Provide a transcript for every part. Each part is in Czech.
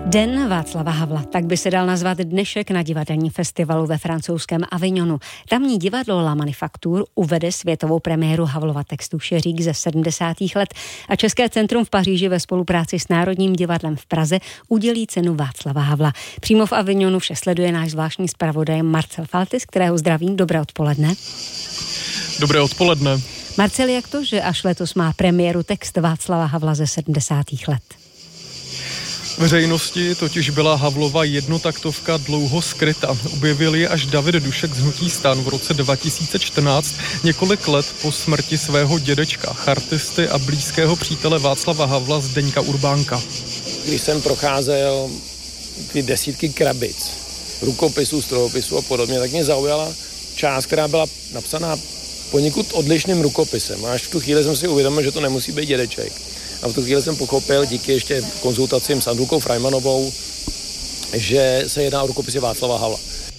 Den Václava Havla, tak by se dal nazvat dnešek na divadelním festivalu ve francouzském Avignonu. Tamní divadlo La Manufacture uvede světovou premiéru Havlova textu Šeřík ze 70. let a České centrum v Paříži ve spolupráci s Národním divadlem v Praze udělí cenu Václava Havla. Přímo v Avignonu vše sleduje náš zvláštní zpravodaj Marcel Faltis, kterého zdravím. Dobré odpoledne. Dobré odpoledne. Marcel, jak to, že až letos má premiéru text Václava Havla ze 70. let? Veřejnosti totiž byla Havlova jednotaktovka dlouho skryta. Objevil ji až David Dušek z hnutí STAN v roce 2014, několik let po smrti svého dědečka, chartisty a blízkého přítele Václava Havla Zdeňka Urbánka. Když jsem procházel ty desítky krabic, rukopisů, strojopisů a podobně, tak mě zaujala část, která byla napsaná poněkud odlišným rukopisem. A až v tu chvíli jsem si uvědomil, že to nemusí být dědeček. A v tu chvíli jsem pochopil, díky ještě konzultacím s Andulkou Freimanovou, že se jedná o rukopisy Václava Havla.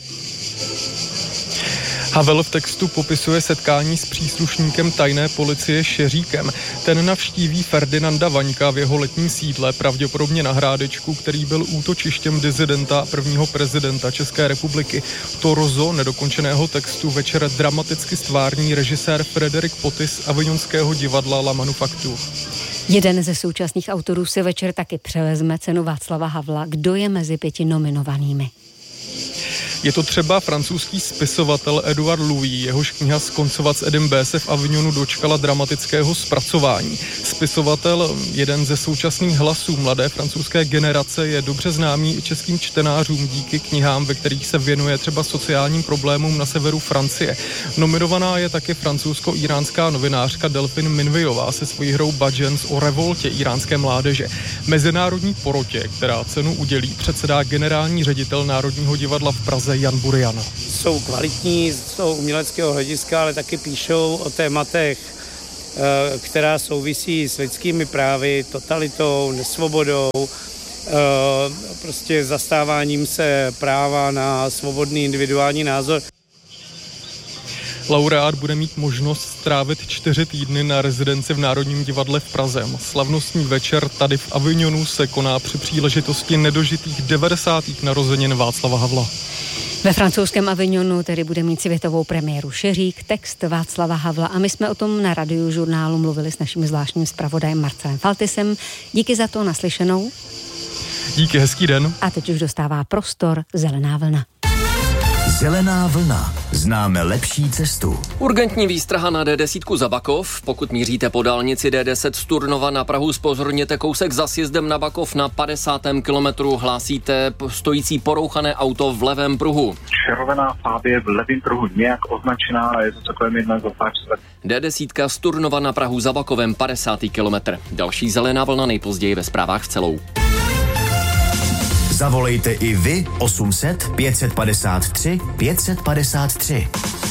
Havel v textu popisuje setkání s příslušníkem tajné policie Šeříkem. Ten navštíví Ferdinanda Vaňka v jeho letním sídle, pravděpodobně na Hrádečku, který byl útočištěm dizidenta a prvního prezidenta České republiky. Torzo nedokončeného textu večer dramaticky stvární režisér Frédéric Poty z avignonského divadla La Manufacture. Jeden ze současných autorů si večer taky převezme cenu Václava Havla. Kdo je mezi 5 nominovanými? Je to třeba francouzský spisovatel Edouard Louis, jehož kniha Skoncovat s Edem B. se v Avignonu dočkala dramatického zpracování. Spisovatel, jeden ze současných hlasů mladé francouzské generace, je dobře známý i českým čtenářům díky knihám, ve kterých se věnuje třeba sociálním problémům na severu Francie. Nominovaná je taky francouzsko-iránská novinářka Delphine Minvejová se svojí hrou Badžens o revoltě iránské mládeže. Mezinárodní porotě, která cenu udělí, předsedá generální ředitel Národního divadla v Praze Jan Buriana. Jsou kvalitní z toho uměleckého hlediska, ale taky píšou o tématech, která souvisí s lidskými právy, totalitou, nesvobodou, prostě zastáváním se práva na svobodný individuální názor. Laureát bude mít možnost strávit 4 týdny na rezidenci v Národním divadle v Praze. Slavnostní večer tady v Avignonu se koná při příležitosti nedožitých 90. narozenin Václava Havla. Ve francouzském Avignonu tedy bude mít světovou premiéru Šeřík, text Václava Havla a my jsme o tom na Radiožurnálu mluvili s naším zvláštním zpravodajem Marcelem Faltisem. Díky za to, naslyšenou. Díky, hezký den. A teď už dostává prostor Zelená vlna. Zelená vlna. Známe lepší cestu. Urgentní výstraha na D10 za Bakov. Pokud míříte po dálnici D10 z Turnova na Prahu, zpozorněte kousek za sjezdem na Bakov na 50. kilometru. Hlásíte stojící porouchané auto v levém pruhu. Červená fábie v levém pruhu nějak označená a je to takové jedna zatáčce. D10 z Turnova na Prahu za Bakovem 50. kilometr. Další zelená vlna nejpozději ve zprávách v Celou. Zavolejte i vy 800 553 553.